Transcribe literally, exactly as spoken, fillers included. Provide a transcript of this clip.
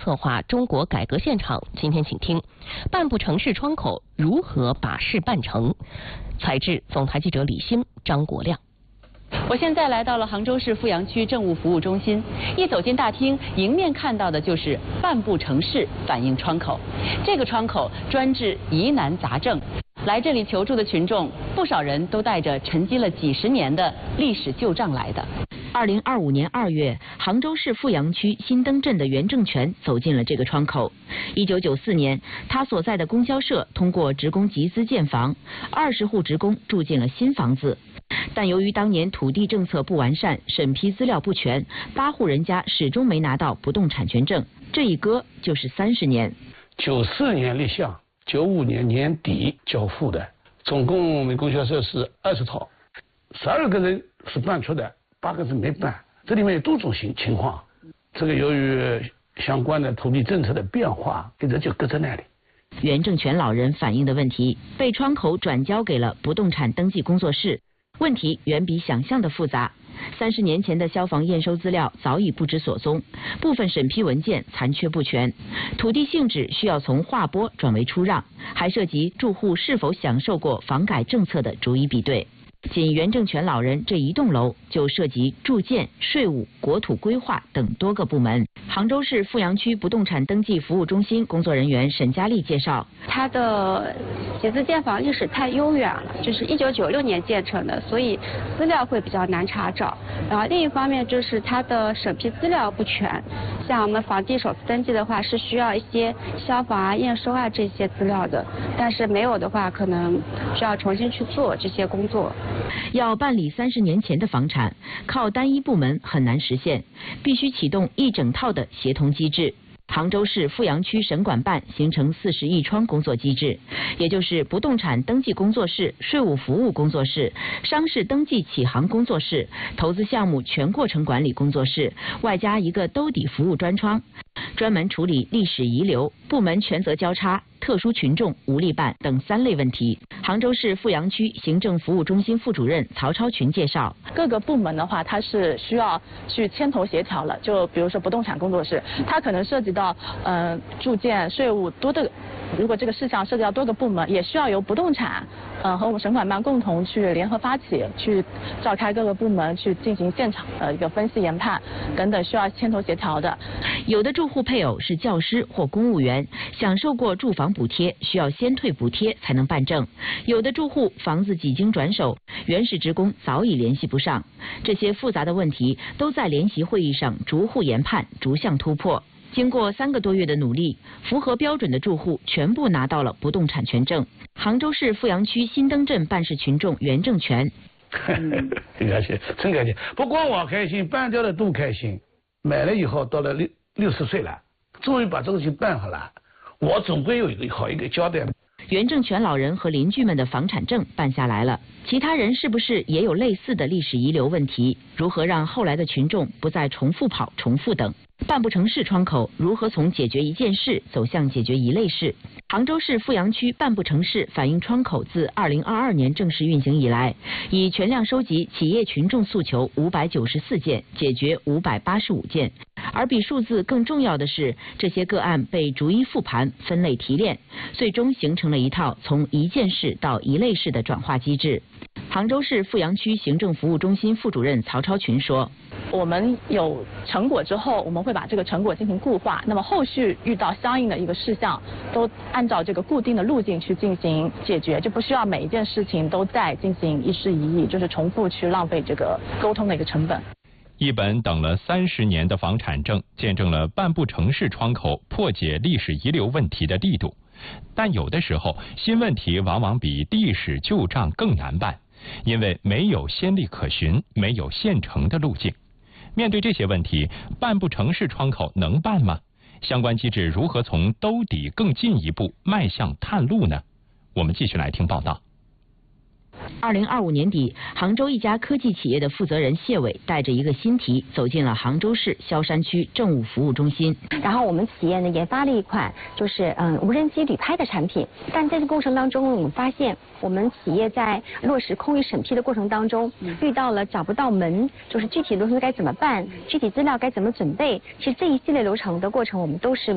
策划中国改革现场，今天请听办不成事窗口如何把事办成。采制总台记者李欣、张国亮。 我现在来到了杭州市富阳区政务服务中心，一走进大厅，迎面看到的就是办不成事反映窗口。这个窗口专治疑难杂症，来这里求助的群众，不少人都带着沉积了几十年的历史旧账来的。 二零二五年二月，杭州市富阳区新登镇的袁正全走进了这个窗口。一九九四年，他所在的供销社通过职工集资建房，二十户职工住进了新房子。但由于当年土地政策不完善，审批资料不全，八户人家始终没拿到不动产权证，这一搁就是三十年。 九四年立项，九五年年底交付的，总共我们供销社是二十套，十二个人是办出的，八个人没办，这里面有多种情情况。这个由于相关的土地政策的变化，给这就搁在那里。 袁正全老人反映的问题被窗口转交给了不动产登记工作室。问题远比想象的复杂。三十年前的消防验收资料早已不知所踪，部分审批文件残缺不全，土地性质需要从划拨转为出让，还涉及住户是否享受过房改政策的逐一比对。仅袁正全老人这一栋楼就涉及住建、税务、国土规划等多个部门。杭州市富阳区不动产登记服务中心工作人员沈佳丽介绍， 它的集资建房历史太悠远了，就是一九九六年建成的，所以资料会比较难查找。然后另一方面就是它的审批资料不全，像我们房地首次登记的话是需要一些消防啊、验收啊这些资料的，但是没有的话可能需要重新去做这些工作。 要办理三十年前的房产，靠单一部门很难实现，必须启动一整套的协同机制。杭州市富阳区审管办形成四十亿窗工作机制，也就是不动产登记工作室、税务服务工作室、商事登记启航工作室、投资项目全过程管理工作室，外加一个兜底服务专窗，专门处理历史遗留、部门权责交叉、特殊群众无力办等三类问题。杭州市富阳区行政服务中心副主任曹超群介绍， 各个部门的话，它是需要去牵头协调了。就比如说不动产工作室，它可能涉及到呃住建、税务多的，如果这个事项涉及到多个部门，也需要由不动产呃和我们审管办共同去联合发起，去召开各个部门去进行现场的一个分析研判等等，需要牵头协调的。 有的住户配偶是教师或公务员，享受过住房补贴，需要先退补贴才能办证。有的住户房子几经转手，原始职工早已联系不上，这些复杂的问题都在联席会议上逐户研判，逐项突破。经过三个多月的努力，符合标准的住户全部拿到了不动产权证。杭州市富阳区新登镇办事群众袁正全， 很开心，真开心。不光我开心，办掉的都开心。买了以后到了六六十岁了，终于把这个事情办好了，我总归有一个好一个交代。 袁正全老人和邻居们的房产证办下来了，其他人是不是也有类似的历史遗留问题？如何让后来的群众不再重复跑、重复等？办不成事窗口如何从解决一件事走向解决一类事？杭州市富阳区办不成事反映窗口自二零二二年正式运行以来，已全量收集企业群众诉求五百九十四件，解决五百八十五件。而比数字更重要的是，这些个案被逐一复盘、分类提炼，最终形成了一套从一件事到一类事的转化机制。杭州市富阳区行政服务中心副主任曹超群说， 我们有成果之后，我们会把这个成果进行固化，那么后续遇到相应的一个事项，都按照这个固定的路径去进行解决，就不需要每一件事情都再进行一事一议，就是重复去浪费这个沟通的一个成本。 一本等了三十年的房产证，见证了办不成事窗口破解历史遗留问题的力度。但有的时候，新问题往往比历史旧账更难办，因为没有先例可循，没有现成的路径。面对这些问题，办不成事窗口能办吗？相关机制如何从兜底更进一步迈向探路呢？我们继续来听报道。 二零二五年底，杭州一家科技企业的负责人谢伟带着一个新题走进了杭州市萧山区政务服务中心。 然后我们企业呢研发了一款就是嗯无人机旅拍的产品，但在这过程当中，我们发现我们企业在落实空域审批的过程当中，遇到了找不到门，就是具体流程该怎么办，具体资料该怎么准备。其实这一系列流程的过程，我们都是